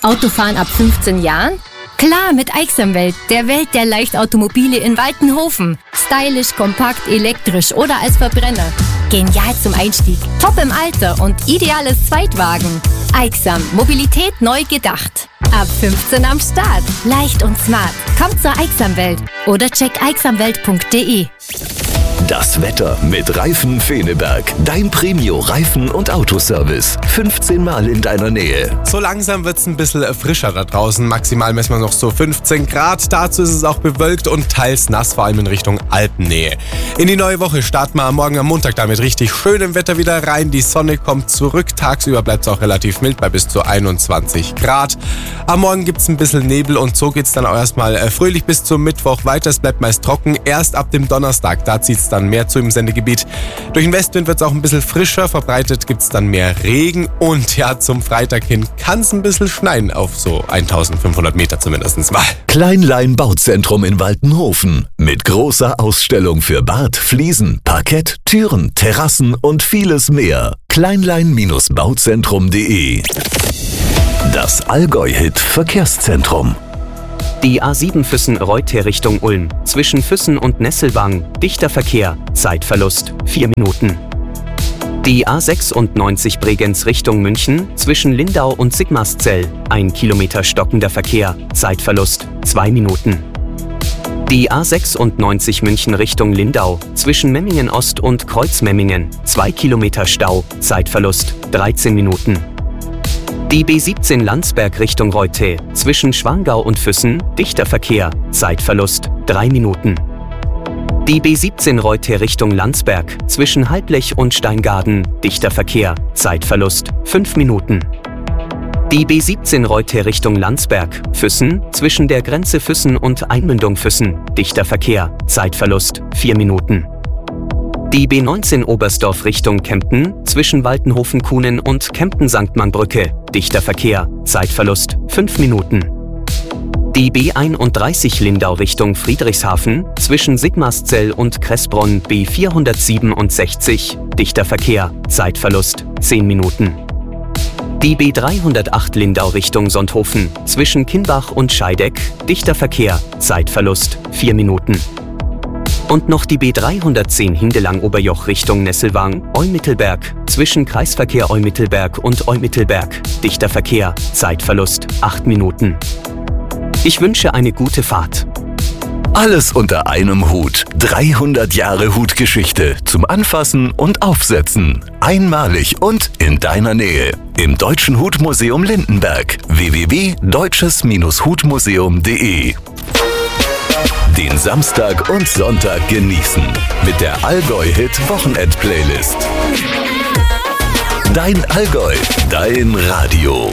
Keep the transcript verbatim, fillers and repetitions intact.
Autofahren ab fünfzehn Jahren? Klar, mit Aixamwelt, der Welt der Leichtautomobile in Waltenhofen. Stylisch, kompakt, elektrisch oder als Verbrenner. Genial zum Einstieg, top im Alter und ideales Zweitwagen. Aixam, Mobilität neu gedacht. Ab fünfzehn am Start. Leicht und smart. Kommt zur Aixamwelt oder check aixamwelt punkt de. Das Wetter mit Reifen Feneberg. Dein Premio-Reifen- und Autoservice. fünfzehn Mal in deiner Nähe. So langsam wird es ein bisschen frischer da draußen. Maximal messen wir noch so fünfzehn Grad. Dazu ist es auch bewölkt und teils nass, vor allem in Richtung Alpennähe. In die neue Woche starten wir morgen am Montag damit richtig schönem Wetter wieder rein. Die Sonne kommt zurück. Tagsüber bleibt es auch relativ mild bei bis zu einundzwanzig Grad. Am Morgen gibt es ein bisschen Nebel und so geht es dann auch erstmal fröhlich bis zum Mittwoch weiter. Es bleibt meist trocken. Erst ab dem Donnerstag, da zieht es dann mehr zu im Sendegebiet. Durch den Westwind wird es auch ein bisschen frischer, verbreitet gibt es dann mehr Regen und ja, zum Freitag hin kann es ein bisschen schneien auf so eintausendfünfhundert Meter zumindest mal. Kleinlein Bauzentrum in Waltenhofen mit großer Ausstellung für Bad, Fliesen, Parkett, Türen, Terrassen und vieles mehr. kleinlein Bauzentrum punkt de. Das Allgäu-Hit Verkehrszentrum. Die A sieben Füssen-Reuter Richtung Ulm. Zwischen Füssen und Nesselwang. Dichter Verkehr. Zeitverlust. vier Minuten. Die A sechsundneunzig Bregenz Richtung München. Zwischen Lindau und Sigmarszell. ein Kilometer stockender Verkehr. Zeitverlust. zwei Minuten. Die A sechsundneunzig München Richtung Lindau. Zwischen Memmingen Ost und Kreuzmemmingen. zwei Kilometer Stau. Zeitverlust. dreizehn Minuten. Die B siebzehn Landsberg Richtung Reuter, zwischen Schwangau und Füssen, dichter Verkehr, Zeitverlust, drei Minuten. Die B siebzehn Reuter Richtung Landsberg, zwischen Halblech und Steingaden, dichter Verkehr, Zeitverlust, fünf Minuten. Die B siebzehn Reuter Richtung Landsberg, Füssen, zwischen der Grenze Füssen und Einmündung Füssen, dichter Verkehr, Zeitverlust, vier Minuten. Die B neunzehn Oberstdorf Richtung Kempten, zwischen Waltenhofen-Kuhnen und Kempten-Sankt Mann-Brücke, dichter Verkehr, Zeitverlust, fünf Minuten. Die B einunddreißig Lindau Richtung Friedrichshafen, zwischen Sigmarszell und Kressbronn B vierhundertsiebenundsechzig, dichter Verkehr, Zeitverlust, zehn Minuten. Die B dreihundertacht Lindau Richtung Sonthofen, zwischen Kimbach und Scheideck, dichter Verkehr, Zeitverlust, vier Minuten. Und noch die B dreihundertzehn Hindelang-Oberjoch Richtung Nesselwang, Eumittelberg, zwischen Kreisverkehr Eumittelberg und Eumittelberg, dichter Verkehr, Zeitverlust, acht Minuten. Ich wünsche eine gute Fahrt. Alles unter einem Hut. dreihundert Jahre Hutgeschichte zum Anfassen und Aufsetzen. Einmalig und in deiner Nähe. Im Deutschen Hutmuseum Lindenberg. w w w punkt deutsches Hutmuseum punkt de. Den Samstag und Sonntag genießen mit der Allgäu-Hit-Wochenend-Playlist. Dein Allgäu, dein Radio.